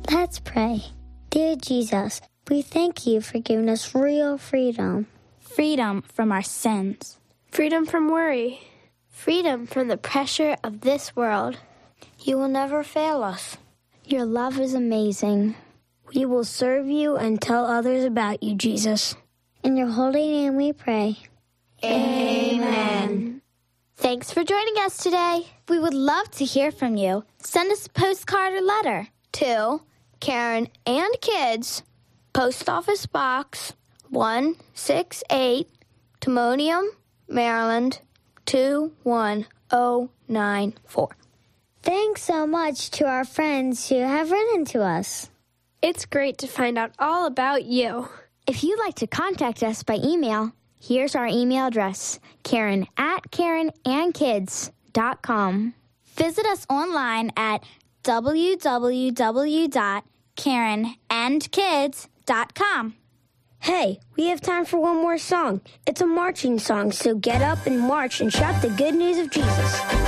Let's pray. Dear Jesus, we thank you for giving us real freedom. Freedom from our sins. Freedom from worry. Freedom from the pressure of this world. You will never fail us. Your love is amazing. We will serve you and tell others about you, Jesus. In your holy name we pray. Amen. Thanks for joining us today. We would love to hear from you. Send us a postcard or letter to Karen and Kids, Post Office Box 168, Timonium, Maryland 21094. Thanks so much to our friends who have written to us. It's great to find out all about you. If you'd like to contact us by email, here's our email address, Karen@KarenandKids.com. Visit us online at www.KarenandKids.com. Hey, we have time for one more song. It's a marching song, so get up and march and shout the good news of Jesus.